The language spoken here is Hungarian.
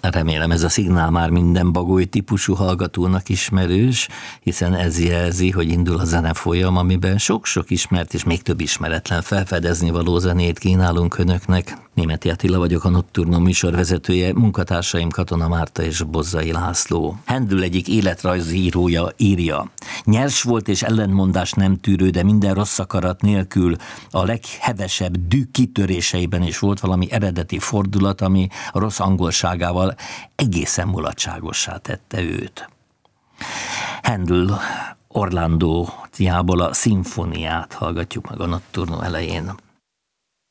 Remélem ez a szignál már minden Bagoly típusú hallgatónak ismerős, hiszen ez jelzi, hogy indul a zenefolyam, amiben sok-sok ismert és még több ismeretlen felfedezni való zenét kínálunk önöknek. Németi Attila vagyok, a Nocturno műsorvezetője, munkatársaim Katona Márta és Bozzai László. Händel egyik életrajzírója írja: nyers volt és ellentmondás nem tűrő, de minden rossz akarat nélkül a leghevesebb dű kitöréseiben is volt valami eredeti fordulat, ami a rossz angolságával egészen mulatságossá tette őt. Händel Orlandójából a szimfóniát hallgatjuk meg a Nocturno elején.